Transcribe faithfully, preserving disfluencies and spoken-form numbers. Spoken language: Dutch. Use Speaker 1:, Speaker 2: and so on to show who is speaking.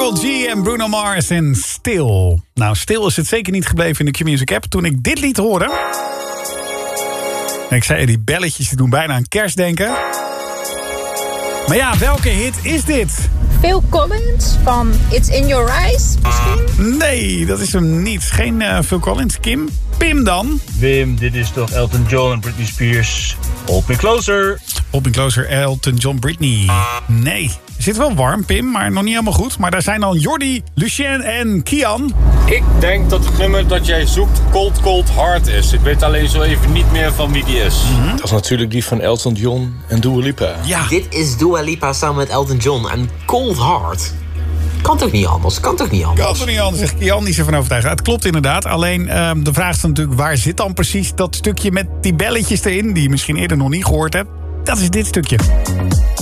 Speaker 1: Karol G en Bruno Mars en Stil. Nou, stil is het zeker niet gebleven in de Q-Music app toen ik dit lied hoorde. En ik zei, die belletjes die doen bijna aan kerst denken. Maar ja, welke hit is dit?
Speaker 2: Phil Collins van It's in Your Eyes misschien?
Speaker 1: Nee, dat is hem niet. Geen uh, Phil Collins. Kim? Pim dan?
Speaker 3: Wim, dit is toch Elton John en Britney Spears. Hold Me Closer.
Speaker 1: Hold Me Closer, Elton John, Britney. Nee. Zit wel warm, Pim, maar nog niet helemaal goed. Maar daar zijn dan Jordi, Lucien en Kian.
Speaker 4: Ik denk dat het nummer dat jij zoekt Cold Cold Heart is. Ik weet alleen zo even niet meer van wie die is.
Speaker 1: Mm-hmm.
Speaker 5: Dat is natuurlijk die van Elton John en Dua Lipa.
Speaker 1: Ja.
Speaker 6: Dit is Dua Lipa samen met Elton John en Cold Heart. Kan toch niet anders? Kan toch niet anders?
Speaker 1: Kan toch niet anders, zegt Kian, die is ervan overtuigd. Het klopt inderdaad, alleen uh, de vraag is natuurlijk... waar zit dan precies dat stukje met die belletjes erin... die je misschien eerder nog niet gehoord hebt? Dat is dit stukje.